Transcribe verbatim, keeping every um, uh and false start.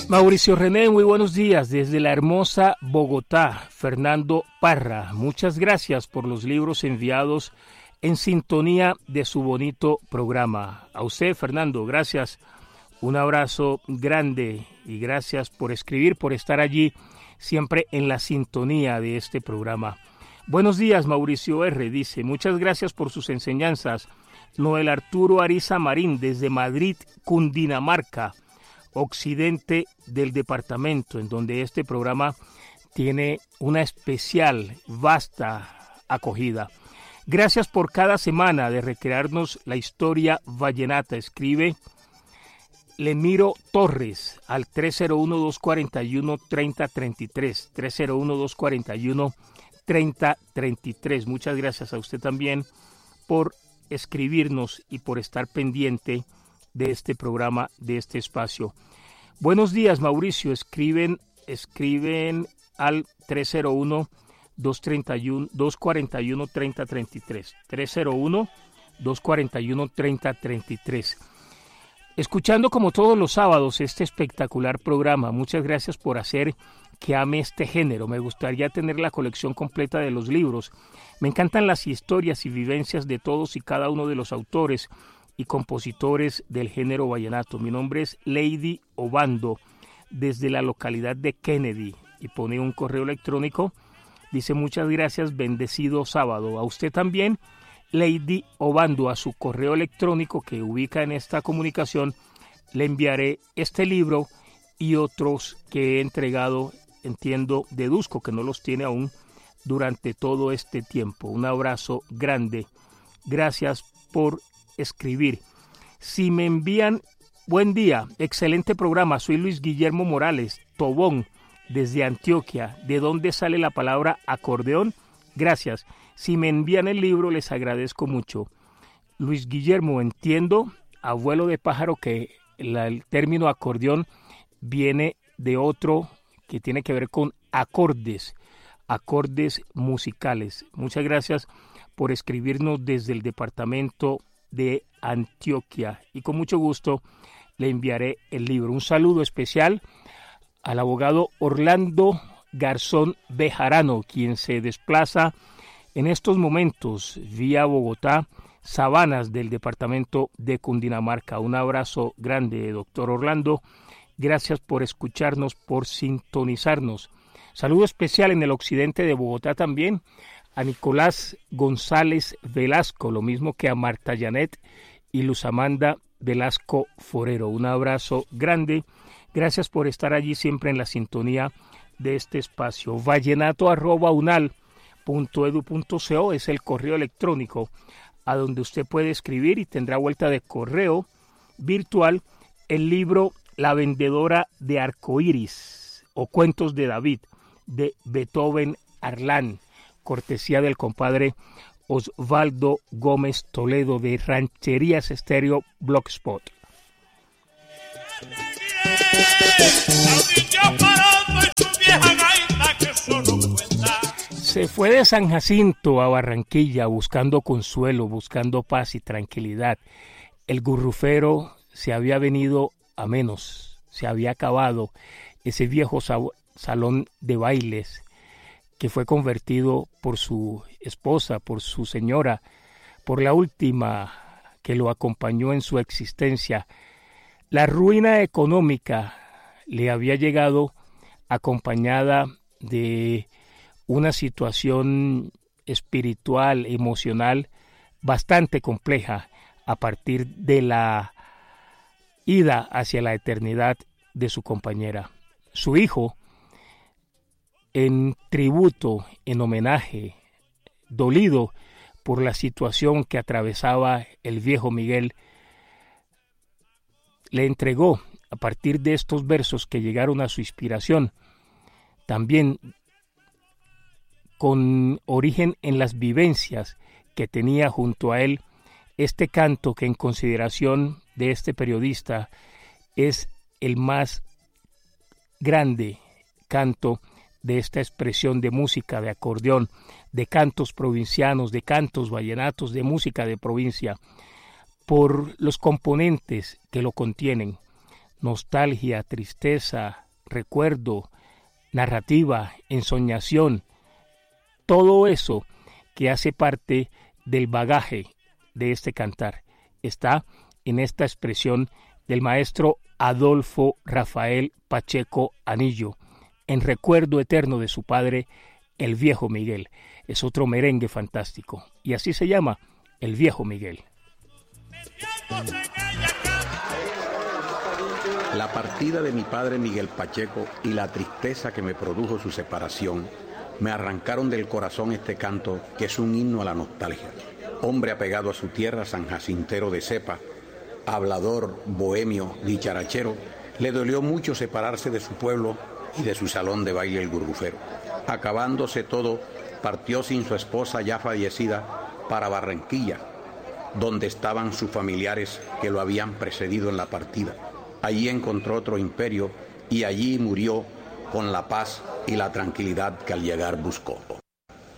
Mauricio René, muy buenos días desde la hermosa Bogotá. Fernando Parra, muchas gracias por los libros enviados en sintonía de su bonito programa. A usted, Fernando, gracias. Un abrazo grande y gracias por escribir, por estar allí siempre en la sintonía de este programa. Buenos días, Mauricio R. dice, muchas gracias por sus enseñanzas. Noel Arturo Ariza Marín, desde Madrid, Cundinamarca, occidente del departamento, en donde este programa tiene una especial, vasta acogida. Gracias por cada semana de recrearnos la historia vallenata. Escribe Lemiro Torres al tres cero uno, dos cuatro uno, tres cero tres tres, tres cero uno, dos cuatro uno, tres cero tres tres. Muchas gracias a usted también por escribirnos y por estar pendiente de este programa, de este espacio. Buenos días, Mauricio. Escriben, escriben al tres cero uno, dos cuatro uno, tres cero tres tres. tres cero uno, dos cuatro uno, tres cero tres tres. Escuchando como todos los sábados este espectacular programa. Muchas gracias por hacer que ame este género. Me gustaría tener la colección completa de los libros. Me encantan las historias y vivencias de todos y cada uno de los autores y compositores del género vallenato. Mi nombre es Lady Obando, desde la localidad de Kennedy, y pone un correo electrónico. Dice, muchas gracias, bendecido sábado. A usted también, Lady Obando, a su correo electrónico que ubica en esta comunicación, le enviaré este libro y otros que he entregado, entiendo, deduzco que no los tiene aún, durante todo este tiempo. Un abrazo grande. Gracias por escribir. Si me envían, buen día, excelente programa. Soy Luis Guillermo Morales, Tobón, desde Antioquia. ¿De dónde sale la palabra acordeón? Gracias. Si me envían el libro, les agradezco mucho. Luis Guillermo, entiendo, abuelo de pájaro, que la, el término acordeón viene de otro que tiene que ver con acordes, acordes musicales. Muchas gracias por escribirnos desde el departamento de Antioquia y con mucho gusto le enviaré el libro. Un saludo especial al abogado Orlando Garzón Bejarano, quien se desplaza en estos momentos vía Bogotá, Sabanas del departamento de Cundinamarca. Un abrazo grande, doctor Orlando. Gracias por escucharnos, por sintonizarnos. Saludo especial en el occidente de Bogotá también a Nicolás González Velasco, lo mismo que a Marta Janet y Luz Amanda Velasco Forero. Un abrazo grande. Gracias por estar allí siempre en la sintonía de este espacio. vallenato arroba unal punto edu punto co es el correo electrónico a donde usted puede escribir y tendrá vuelta de correo virtual el libro La vendedora de arcoíris o Cuentos de David de Beethoven Arlán, cortesía del compadre Osvaldo Gómez Toledo de Rancherías Estéreo Blogspot. Se fue de San Jacinto a Barranquilla buscando consuelo, buscando paz y tranquilidad. El gurrufero se había venido a menos, se había acabado ese viejo salón de bailes que fue convertido por su esposa, por su señora, por la última que lo acompañó en su existencia. La ruina económica le había llegado acompañada de una situación espiritual, emocional, bastante compleja a partir de la ida hacia la eternidad de su compañera. Su hijo, en tributo, en homenaje, dolido por la situación que atravesaba el viejo Miguel, le entregó, a partir de estos versos que llegaron a su inspiración, también con origen en las vivencias que tenía junto a él, este canto que en consideración de este periodista es el más grande canto de esta expresión de música de acordeón, de cantos provincianos, de cantos vallenatos, de música de provincia, por los componentes que lo contienen. nostalgia, tristeza, recuerdo, narrativa, ensoñación, todo eso que hace parte del bagaje de este cantar está en esta expresión del maestro Adolfo Rafael Pacheco Anillo, en recuerdo eterno de su padre, el Viejo Miguel. Es otro merengue fantástico, y así se llama, El Viejo Miguel. La partida de mi padre Miguel Pacheco y la tristeza que me produjo su separación me arrancaron del corazón este canto que es un himno a la nostalgia. Hombre apegado a su tierra, San Jacintero de cepa, hablador, bohemio, dicharachero, le dolió mucho separarse de su pueblo y de su salón de baile el Gurrufero. Acabándose todo, partió sin su esposa ya fallecida para Barranquilla, donde estaban sus familiares que lo habían precedido en la partida. Allí encontró otro imperio y allí murió con la paz y la tranquilidad que al llegar buscó.